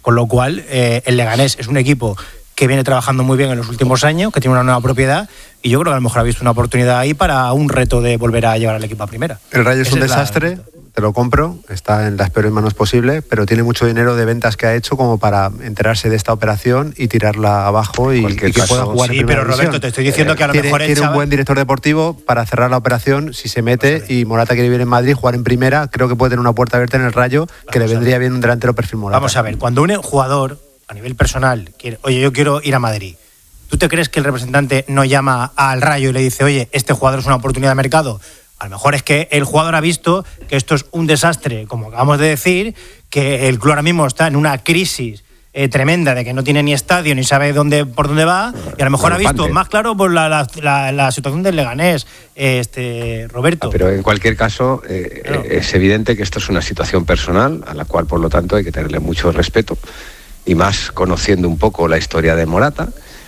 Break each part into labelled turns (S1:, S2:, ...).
S1: Con lo cual, el Leganés es un equipo que viene trabajando muy bien en los últimos años, que tiene una nueva propiedad, y yo creo que a lo mejor ha visto una oportunidad ahí para un reto de volver a llevar al equipo a primera.
S2: El Rayo es un desastre, te lo compro, está en las peores manos posibles, pero tiene mucho dinero de ventas que ha hecho como para enterarse de esta operación y tirarla abajo y que pueda jugar en primera división.
S1: Pero Roberto, te estoy diciendo que a lo mejor
S2: tiene un buen director deportivo para cerrar la operación si se mete, y Morata quiere vivir en Madrid, jugar en primera, creo que puede tener una puerta abierta en el Rayo, que le vendría bien un delantero perfil Morata.
S1: Vamos a ver, cuando un jugador a nivel personal quiere, oye, yo quiero ir a Madrid, ¿tú te crees que el representante no llama al Rayo y le dice, oye, este jugador es una oportunidad de mercado? A lo mejor es que el jugador ha visto que esto es un desastre, como acabamos de decir, que el club ahora mismo está en una crisis tremenda de que no tiene ni estadio ni sabe por dónde va, y a lo mejor ha visto más claro por la situación del Leganés, Roberto.
S3: Pero en cualquier caso, es evidente que esto es una situación personal a la cual, por lo tanto, hay que tenerle mucho respeto, y más conociendo un poco la historia de Morata.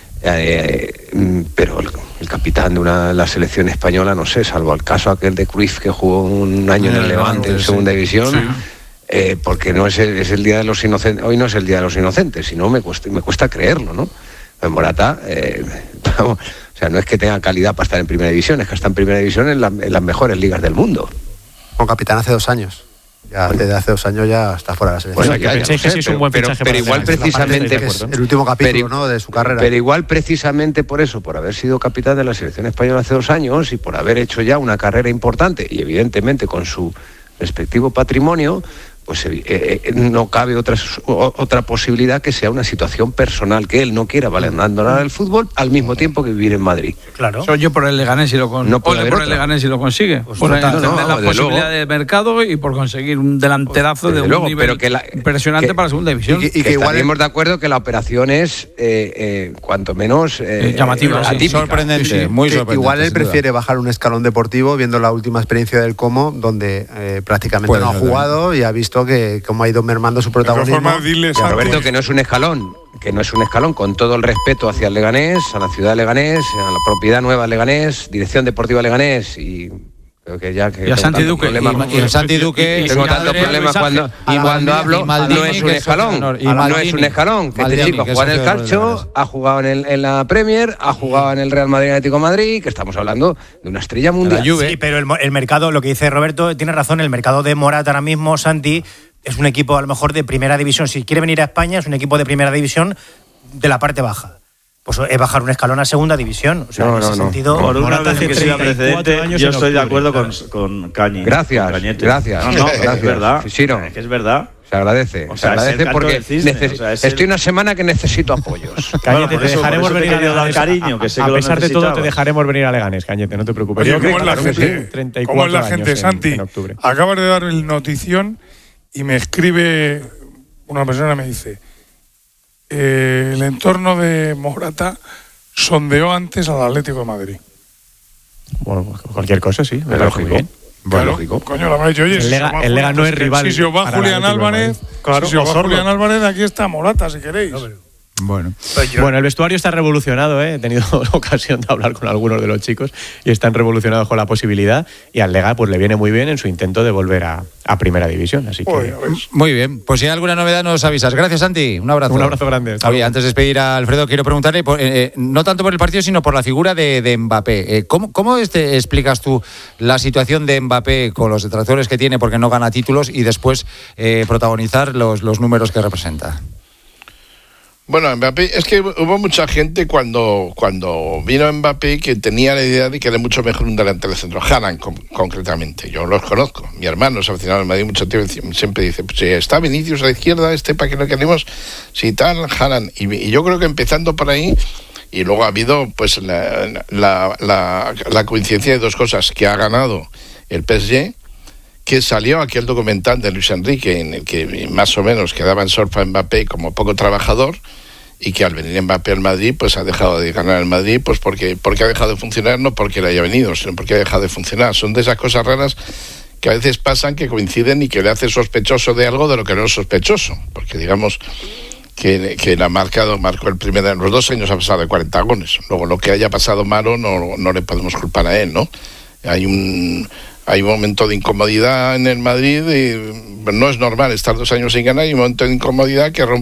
S3: Pero el capitán de la selección española, no sé, salvo el caso aquel de Cruyff que jugó un año en el Levante en segunda división, porque no es el día de los inocentes. Hoy no es el día de los inocentes, sino me cuesta creerlo, ¿no? En Morata, o sea, no es que tenga calidad para estar en primera división, es que está en primera división en las mejores ligas del mundo.
S2: Con capitán hace 2 años. Ya desde hace 2 años ya está fuera de la selección.
S3: Bueno, penséis que sí es un buen fichaje, pero igual precisamente
S2: es el último capítulo, ¿no?, de su carrera.
S3: Pero igual precisamente por eso, por haber sido capitán de la selección española hace 2 años y por haber hecho ya una carrera importante y evidentemente con su respectivo patrimonio, pues no cabe otra posibilidad que sea una situación personal, que él no quiera abandonar el fútbol al mismo tiempo que vivir en Madrid.
S1: Claro.
S4: Soy yo por el Leganés y lo consigue.
S1: Pues
S4: por la posibilidad
S3: luego
S4: de mercado y por conseguir un delanterazo de un nivel impresionante para la segunda división.
S3: Y que igual estamos de acuerdo que la operación es cuanto menos
S4: llamativa,
S3: atípica.
S5: Sorprendente, muy sorprendente.
S2: Igual él prefiere bajar un escalón deportivo viendo la última experiencia del Como, donde prácticamente no ha jugado y ha visto que cómo ha ido mermando su protagonismo.
S3: Roberto, que no es un escalón, con todo el respeto hacia el Leganés, a la ciudad de Leganés, a la propiedad nueva Leganés, dirección deportiva Leganés, y creo que ya que
S4: y a Santi Duque
S5: y el Santi Duque
S3: tengo tantos problemas cuando hablo. No es un escalón, no es un escalón, que este chico ha jugado en el Calcio, ha jugado en la Premier, ha jugado en el Real Madrid Atlético de Madrid, que estamos hablando de una estrella mundial.
S1: Sí, pero el mercado, lo que dice Roberto, tiene razón, el mercado de Morata ahora mismo, Santi, es un equipo a lo mejor de primera división. Si quiere venir a España, es un equipo de primera división de la parte baja. Pues es bajar un escalón a segunda división. O sea, en ese sentido,
S6: por una
S1: Morata
S6: vez que sea precedente, yo estoy de acuerdo con Cañi.
S3: Gracias.
S6: Es verdad.
S3: Sí, no.
S6: Es que es verdad.
S3: Se agradece,
S6: o sea,
S3: se agradece porque estoy una semana que necesito apoyos.
S7: Cañete, te dejaremos venir a Leganés.
S6: Cariño, que sé
S7: a
S6: que
S7: pesar de todo, te dejaremos venir a Leganés, Cañete, no te preocupes.
S8: Oye, ¿cómo es la gente, Santi?
S7: En octubre.
S8: Acabas de dar el notición y me escribe una persona, me dice, el entorno de Morata sondeó antes al Atlético de Madrid.
S7: Bueno, cualquier cosa, sí.
S3: Es lógico.
S8: Claro, lógico. Coño, la madre, oye,
S7: el Lega no es rival.
S8: Si se os va Julián Álvarez, Julián Álvarez, aquí está Morata, si queréis.
S7: Bueno, el vestuario está revolucionado, He tenido ocasión de hablar con algunos de los chicos y están revolucionados con la posibilidad, y al Lega pues le viene muy bien en su intento de volver a primera división, así que
S5: muy bien, pues si hay alguna novedad nos avisas. Gracias, Santi, un abrazo
S7: grande.
S5: Oye, antes de despedir a Alfredo, quiero preguntarle no tanto por el partido sino por la figura de Mbappé. ¿Cómo explicas tú la situación de Mbappé con los detractores que tiene porque no gana títulos y después protagonizar los números que representa?
S9: Bueno, Mbappé, es que hubo mucha gente cuando vino Mbappé que tenía la idea de que era mucho mejor un delantero centro, Haaland concretamente. Yo los conozco, mi hermano es aficionado al Madrid, mucho tiempo siempre dice, pues si está Vinicius a la izquierda, para que no queremos, si tal, Haaland. Y yo creo que empezando por ahí, y luego ha habido pues la coincidencia de 2 cosas, que ha ganado el PSG, que salió aquel documental de Luis Enrique en el que más o menos quedaba en sorfa Mbappé como poco trabajador, y que al venir Mbappé al Madrid pues ha dejado de ganar el Madrid pues porque ha dejado de funcionar, no porque le haya venido, sino porque ha dejado de funcionar. Son de esas cosas raras que a veces pasan, que coinciden y que le hace sospechoso de algo de lo que no es sospechoso, porque digamos que la marcó el primer, en los 2 años ha pasado de 40 goles. Luego lo que haya pasado malo no le podemos culpar a él, ¿no? Hay un momento de incomodidad en el Madrid, no es normal estar 2 años sin ganar, y un momento de incomodidad que rompe